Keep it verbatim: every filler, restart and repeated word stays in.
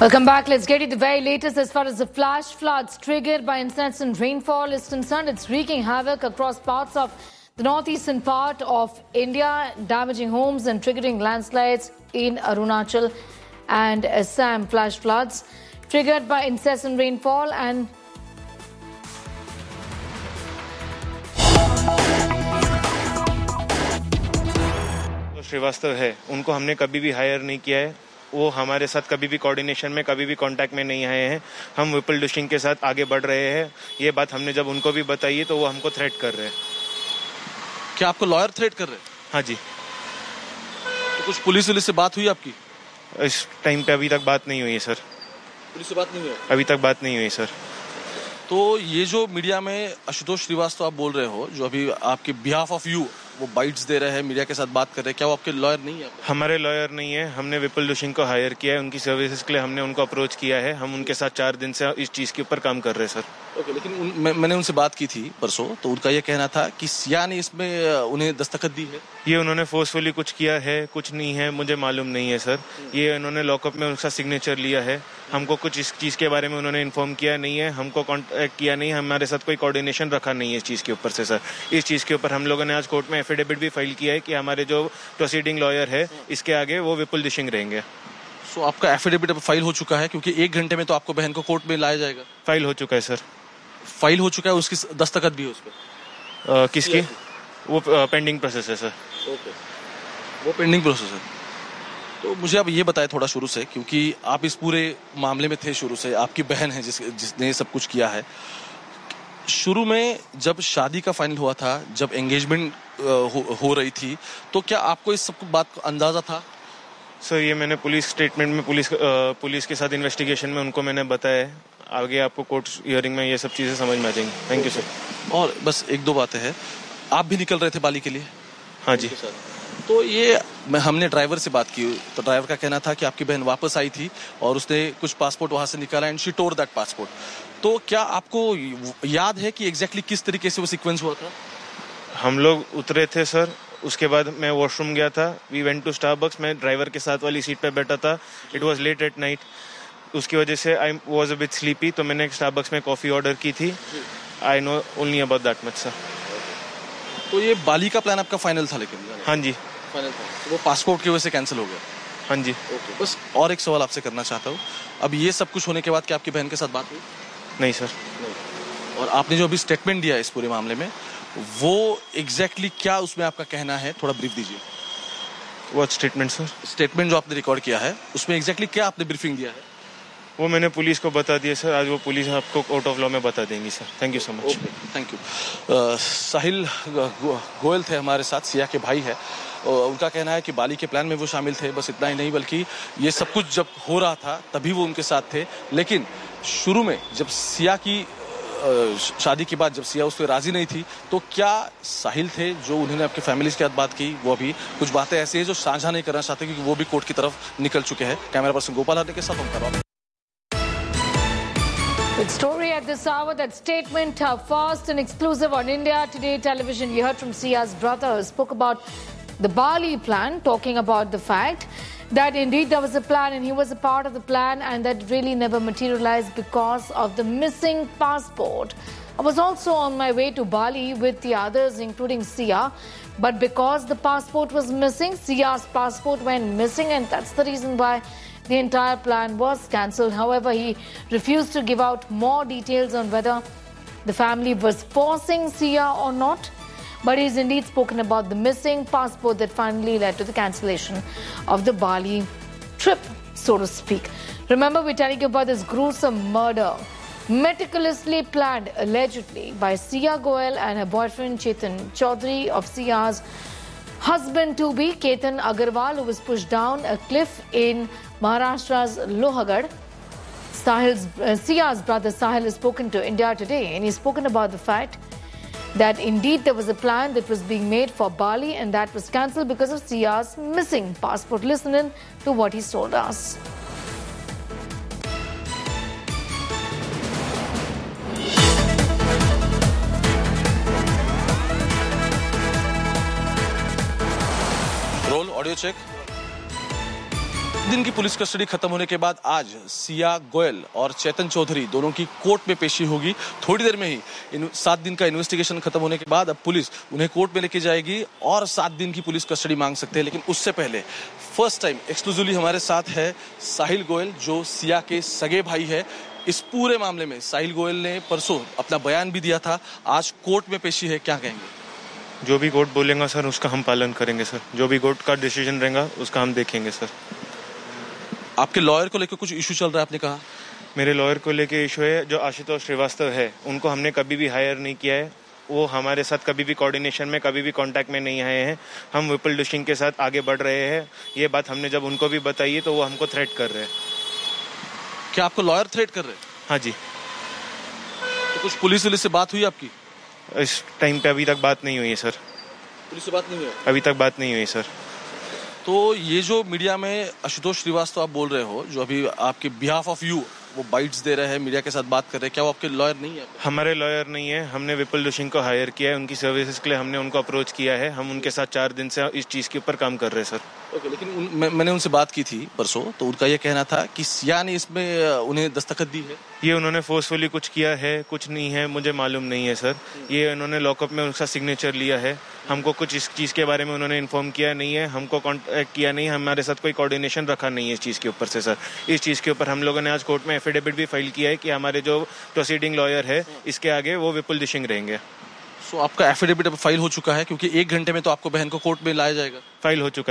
Welcome back. Let's get you the very latest as far as the flash floods triggered by incessant rainfall is concerned. It's wreaking havoc across parts of the northeastern part of India, damaging homes and triggering landslides in Arunachal and Assam. Flash floods triggered by incessant rainfall and Srivastava है, उनको हमने कभी भी higher नहीं किया है। वो हमारे साथ कभी भी कोऑर्डिनेशन में कभी भी कांटेक्ट में नहीं आए हैं। हम विपुल दुशिंग के साथ आगे बढ़ रहे हैं। ये बात हमने जब उनको भी बताई है तो वो हमको थ्रेट कर रहे हैं। क्या आपको लॉयर थ्रेट कर रहे हैं? हाँ जी। तो कुछ पुलिस वाले से बात हुई आपकी? इस टाइम पे अभी तक बात नहीं हुई है सर। पुलिस से बात नहीं हुई? अभी तक बात नहीं हुई सर। तो ये जो मीडिया में आशुतोष श्रीवास्तव आप बोल रहे हो, जो अभी आपके बिहाफ ऑफ यू वो बाइट्स दे रहे हैं, मीडिया के साथ बात कर रहे हैं, क्या वो आपके लॉयर नहीं है? हमारे लॉयर नहीं है। हमने विपुल दुशिंग को हायर किया है, उनकी सर्विसेज के लिए हमने उनको अप्रोच किया है। हम उनके साथ चार दिन से इस चीज के ऊपर काम कर रहे हैं सर। ओके, लेकिन उन, मैं, मैंने उनसे बात की थी परसों, तो उनका ये कहना था कि सिया ने इसमें उन्हें दस्तखत दी है। ये उन्होंने फोर्सफुली कुछ किया है, कुछ नहीं है, मुझे मालूम नहीं है सर। ये उन्होंने लॉकअप में उनका सिग्नेचर लिया है। हमको कुछ इस चीज के बारे में उन्होंने इन्फॉर्म किया नहीं है, हमको कांटेक्ट किया नहीं, हमारे साथ कोई कोऑर्डिनेशन रखा नहीं है इस चीज के ऊपर से सर। इस चीज के ऊपर हम लोगों ने आज कोर्ट में एफिडेविट भी फाइल किया है कि हमारे जो प्रोसीडिंग लॉयर है इसके आगे वो विपुल दुशिंग रहेंगे। सो so, आपका एफिडेविट अब फाइल हो चुका है, क्योंकि एक घंटे में तो आपको बहन को कोर्ट में लाया जाएगा। फाइल हो चुका है सर। फाइल हो चुका है, उसकी दस्तखत भी है उस पर? किसकी? वो पेंडिंग प्रोसेस है सर। ओके, वो पेंडिंग प्रोसेस है। तो मुझे आप ये बताएं थोड़ा शुरू से, क्योंकि आप इस पूरे मामले में थे शुरू से, आपकी बहन है जिस जिसने सब कुछ किया है। शुरू में जब शादी का फाइनल हुआ था, जब एंगेजमेंट हो, हो रही थी, तो क्या आपको इस सब बात का अंदाजा था? सर ये मैंने पुलिस स्टेटमेंट में पुलिस पुलिस के साथ इन्वेस्टिगेशन में उनको मैंने बताया है। आगे आपको कोर्ट हियरिंग में ये सब चीजें समझ में आ जाएंगी। Thank you sir. और बस एक दो बातें हैं, आप भी निकल रहे थे बाली के लिए? हाँ जी सर। तो ये मैं हमने ड्राइवर से बात की, तो ड्राइवर का कहना था कि आपकी बहन वापस आई थी और उसने कुछ पासपोर्ट वहां से निकाला and she tour that passport. तो क्या आपको याद है कि एग्जैक्टली किस तरीके से वो सीक्वेंस हुआ था? हम लोग उतरे थे सर, उसके बाद मैं वॉशरूम गया था। We went to Starbucks. मैं ड्राइवर के साथ वाली सीट पे बैठा था। It was late at night, उसकी वजह से I was a bit sleepy, तो मैंने स्टारबक्स में कॉफी ऑर्डर की थी। I know only about that much sir. तो ये बाली का प्लान आपका फाइनल था? लेकिन हाँ जी फाइनल था। तो वो पासपोर्ट की वजह से कैंसिल हो गया? हाँ जी। ओके, बस और एक सवाल आपसे करना चाहता हूँ। अब ये सब कुछ होने के बाद क्या आपकी बहन के साथ बात हुई? नहीं सर। नहीं। और आपने जो अभी स्टेटमेंट दिया इस पूरे मामले में, वो एग्जैक्टली exactly क्या उसमें आपका कहना है, थोड़ा ब्रीफ दीजिए। What statement sir? स्टेटमेंट जो आपने रिकॉर्ड किया है उसमें एग्जैक्टली exactly क्या आपने ब्रीफिंग दिया है? वो मैंने पुलिस को बता दिया सर। आज वो पुलिस आपको कोर्ट ऑफ लॉ में बता देंगी sir. Thank you so much. Thank you. साहिल गोयल थे हमारे साथ, सिया के भाई है। उनका कहना है कि बाली के प्लान में वो शामिल थे। बस इतना ही नहीं, बल्कि ये सब कुछ जब हो रहा था तभी वो उनके साथ थे। लेकिन शुरू में जब सिया की शादी के बाद जब सिया उस पर राजी नहीं थी, तो क्या साहिल थे जो उन्होंने आपके फैमिली के साथ बात की? वो अभी कुछ बातें ऐसी हैं जो साझा नहीं करना चाहते, क्योंकि वो भी कोर्ट की तरफ निकल चुके हैं। कैमरा पर्सन गोपाल आर्य के साथ हम कर रहा हूं। Big story at this hour, that statement, uh, fast and exclusive on India Today television. You heard from Sia's brother, who spoke about the Bali plan, talking about the fact that indeed there was a plan and he was a part of the plan, and that really never materialized because of the missing passport. I was also on my way to Bali with the others, including Sia, but because the passport was missing, Sia's passport went missing, and that's the reason why the entire plan was cancelled. However, he refused to give out more details on whether the family was forcing Sia or not. But he's indeed spoken about the missing passport that finally led to the cancellation of the Bali trip, so to speak. Remember, we're telling you about this gruesome murder, meticulously planned allegedly by Sia Goel and her boyfriend Chetan Chaudhary of Sia's husband-to-be, Ketan Agarwal, who was pushed down a cliff in Maharashtra's Lohagad. Sahil's, uh, Sia's brother Sahil has spoken to India Today, and he's spoken about the fact that indeed there was a plan that was being made for Bali, and that was cancelled because of Sia's missing passport. Listen in to what he's told us. Roll, audio check. दिन की police custody खत्म होने के बाद आज सिया गोयल और चेतन चौधरी दोनों की कोर्ट में पेशी होगी। थोड़ी देर में ही इन सात दिन का इन्वेस्टिगेशन खत्म होने के बाद अब पुलिस उन्हें कोर्ट में लेके जाएगी और सात दिन की पुलिस कस्टडी मांग सकते हैं। लेकिन उससे पहले फर्स्ट टाइम एक्सक्लूसिवली हमारे साथ है साहिल गोयल, जो सिया के सगे भाई है। इस पूरे मामले में साहिल गोयल ने परसों अपना बयान भी दिया था, आज कोर्ट में पेशी है, क्या कहेंगे? जो भी कोर्ट बोलेगा सर उसका हम पालन करेंगे सर, जो भी कोर्ट का डिसीजन रहेगा उसका हम देखेंगे सर। आपके लॉयर को लेकर कुछ इशू चल रहा है, आपने कहा? मेरे लॉयर को लेकर इशू है, जो आशुतोष श्रीवास्तव है उनको हमने कभी भी हायर नहीं किया है, वो हमारे साथ कभी भी कोऑर्डिनेशन में कभी भी कांटेक्ट में नहीं आए हैं। हम विपुल दुशिंग के साथ आगे बढ़ रहे हैं। ये बात हमने जब उनको भी बताई है तो वो हमको थ्रेट कर रहे हैं। क्या आपको लॉयर थ्रेट कर रहे हैं? हाँ जी। तो कुछ पुलिस वुलिस से बात हुई आपकी? इस टाइम पे अभी तक बात नहीं हुई है सर। पुलिस से बात नहीं हुई? अभी तक बात नहीं हुई सर। तो ये जो मीडिया में आशुतोष श्रीवास्तव आप बोल रहे हो, जो अभी आपके बिहाफ ऑफ यू वो बाइट्स दे रहे हैं, मीडिया के साथ बात कर रहे हैं, क्या वो आपके लॉयर नहीं है? हमारे लॉयर नहीं है। हमने विपुल दुशिंग को हायर किया है, उनकी सर्विसेज के लिए हमने उनको अप्रोच किया है। हम उनके साथ चार दिन से इस चीज के ऊपर काम कर रहे हैं सर। ओके, लेकिन उन, मैं, मैंने उनसे बात की थी परसों, तो उनका ये कहना था कि सिया ने इसमें उन्हें दस्तखत दी है। ये उन्होंने फोर्सफुली कुछ किया है, कुछ नहीं है, मुझे मालूम नहीं है सर। ये उन्होंने लॉकअप में उसका सिग्नेचर लिया है। हमको कुछ इस चीज़ के बारे में उन्होंने इन्फॉर्म किया नहीं है, हमको कॉन्टेक्ट किया नहीं, हमारे साथ कोई कोऑर्डिनेशन रखा नहीं है इस चीज़ के ऊपर से सर। इस चीज़ के ऊपर हम लोगों ने आज कोर्ट में एफिडेविट भी फाइल किया है कि हमारे जो प्रोसीडिंग लॉयर है इसके आगे वो विपुल दुशिंग रहेंगे। सो आपका एफिडेविट अब फाइल हो चुका है, क्योंकि एक घंटे में तो आपको बहन को कोर्ट में लाया जाएगा। फाइल हो चुका है।